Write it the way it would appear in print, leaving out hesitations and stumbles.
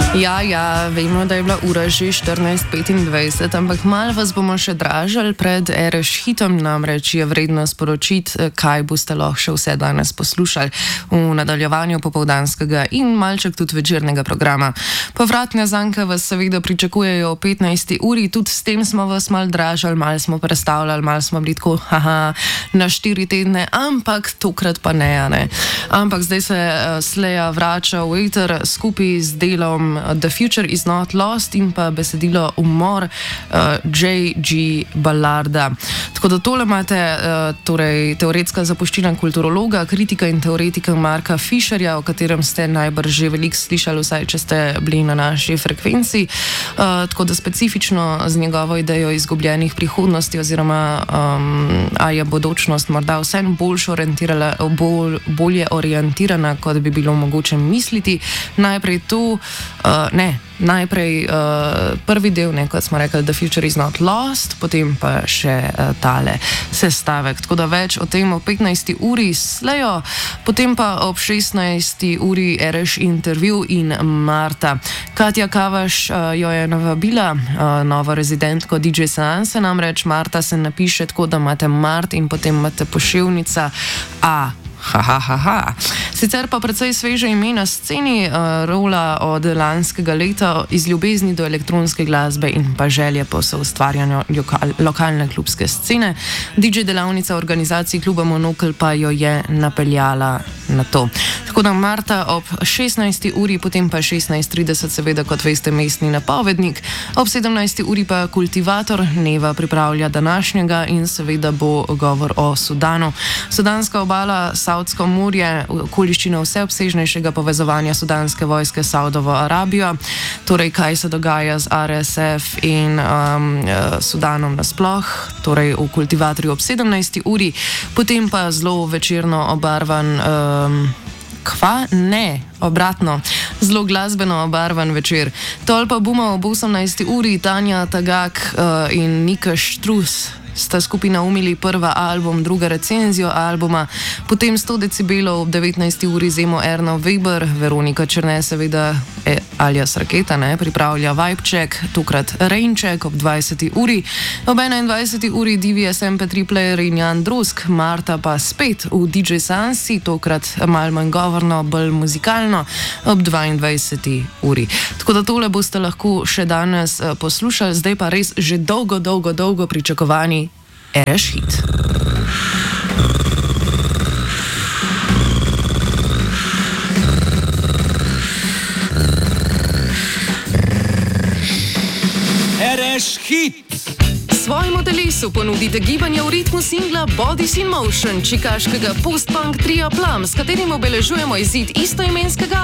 Ja, vemo, da je bila ura že 14:25, ampak malo vas bomo še dražili pred RŠ hitom, namreč je vredno sporočiti, kaj boste lahko še vse danes poslušali v nadaljevanju popoldanskega in malček tudi večernega programa. Povratne zanke vas seveda pričakujejo o 15. uri, tudi s tem smo vas malo dražili, malo smo predstavljali, malo smo bili tako, na 4 tedne, ampak tokrat pa ne. Ampak zdaj se Sleja vrača v eter skupaj z delom The Future is Not Lost in pa besedilo Umor J.G. Ballarda. Tako da tole imate torej teoretska zapuščina kulturologa, kritika in teoretika Marka Fischerja, o katerem ste najbrž že veliko slišali, vsaj če ste bili na naši frekvenci. Tako da specifično z njegovo idejo izgubljenih prihodnosti oziroma a je bodočnost morda vseeno bolje orientirana, kot bi bilo mogoče misliti. Najprej prvi del, kot smo rekli, The Future is Not Lost, potem pa še tale sestavek. Tako da več o tem o 15. uri Slejo, potem pa ob 16. uri RŠ intervju in Marta. Katja Kavaš jo je navabila, novo rezidentko DJ Seanse, namreč Marta se napiše tako, da imate Mart in potem imate poševnica A. Sicer pa precej sveže ime na sceni, rola od lanskega leta, iz ljubezni do elektronske glasbe in pa želje po soustvarjanju lokalne klubske scene. DJ delavnica organizaciji kluba Monokl pa jo je napeljala na to. Tako da Marta ob 16. uri, potem pa 16:30 seveda, kot veste, mestni napovednik, ob 17. uri pa kultivator, Neva pripravlja današnjega in seveda bo govor o Sudanu. Sudanska obala, Saudsko morje, okoliščina vseobsežnejšega povezovanja sudanske vojske s Saudovo Arabijo, torej kaj se dogaja z RSF in Sudanom nasploh, torej v kultivatorju ob 17. uri, potem pa zelo večerno obarvan, obratno, zelo glasbeno obarvan večer. Tol pa bomo ob 18. uri, Tanja Tagak in Nika Štrus sta skupaj naumili prva album, druga recenzijo albuma, potem 100 decibelov ob 19. uri Zemo Erno Weber, Veronika Černe seveda alias Raketa, pripravlja Vibe Check, tokrat Raincheck ob 20. uri, ob 21. uri DVS MP3 player in Jan Drusk, Marta pa spet v DJ Sansi, tokrat malo manj govorno, bolj muzikalno, ob 22. uri. Tako da tole boste lahko še danes poslušali, zdaj pa res že dolgo pričakovani RŠ hit. RŠ hit! Svojemu telesu ponudite gibanje v ritmu singla Bodies in Motion čikaškega post-punk tria Plum, s katerim obeležujemo izid istoimenskega